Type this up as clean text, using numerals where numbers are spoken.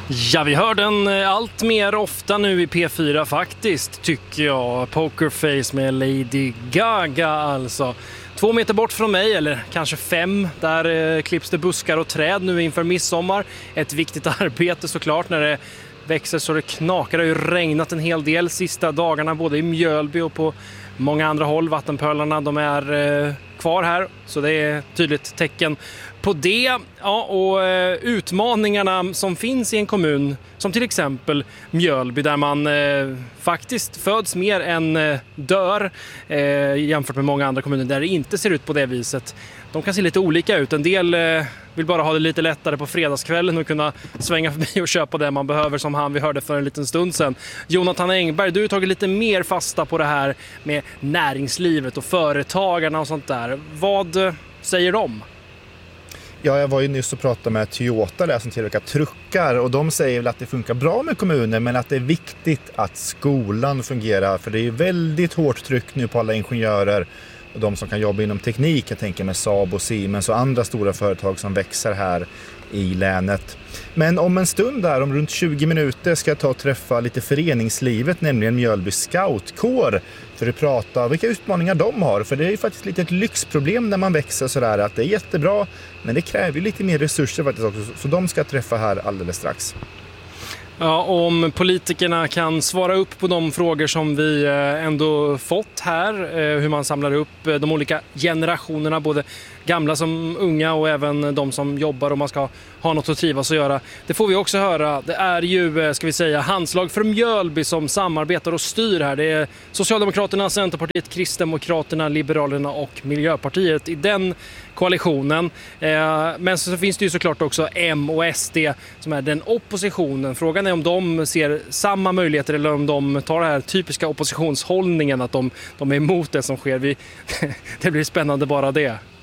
Ja, vi hör den allt mer ofta nu i P4 faktiskt, tycker jag. Pokerface med Lady Gaga alltså. 2 meter bort från mig, eller kanske 5, där klipps det buskar och träd nu inför midsommar. Ett viktigt arbete såklart när det växer så det knakar. Det har ju regnat en hel del sista dagarna både i Mjölby och på många andra håll. Vattenpölarna, de är kvar här, så det är ett tydligt tecken på det. Ja, och utmaningarna som finns i en kommun som till exempel Mjölby, där man faktiskt föds mer än dör jämfört med många andra kommuner där det inte ser ut på det viset. De kan se lite olika ut. En del vill bara ha det lite lättare på fredagskvällen och kunna svänga förbi och köpa det man behöver, som han vi hörde för en liten stund sedan. Jonathan Engberg, du har tagit lite mer fasta på det här med näringslivet och företagarna och sånt där. Vad säger de? Ja, jag var ju nyss och pratade med Toyota där som tillverkar truckar, och de säger väl att det funkar bra med kommuner, men att det är viktigt att skolan fungerar, för det är ju väldigt hårt tryck nu på alla ingenjörer och de som kan jobba inom teknik. Jag tänker med Saab och Siemens och andra stora företag som växer här i länet. Men om en stund där, om runt 20 minuter, ska jag ta och träffa lite föreningslivet, nämligen Mjölby Scoutkår, för att prata vilka utmaningar de har. För det är ju faktiskt lite ett lyxproblem när man växer sådär, att det är jättebra, men det kräver ju lite mer resurser faktiskt också. Så de ska träffa här alldeles strax. Ja, om politikerna kan svara upp på de frågor som vi ändå fått här, hur man samlar upp de olika generationerna, både gamla som unga och även de som jobbar, och man ska ha något att trivas och göra. Det får vi också höra. Det är ju, ska vi säga, Handslag för Mjölby som samarbetar och styr här. Det är Socialdemokraterna, Centerpartiet, Kristdemokraterna, Liberalerna och Miljöpartiet i den koalitionen. Men så finns det ju såklart också M och SD som är den oppositionen. Frågan är om de ser samma möjligheter eller om de tar den här typiska oppositionshållningen, att de är emot det som sker. Det blir spännande bara det.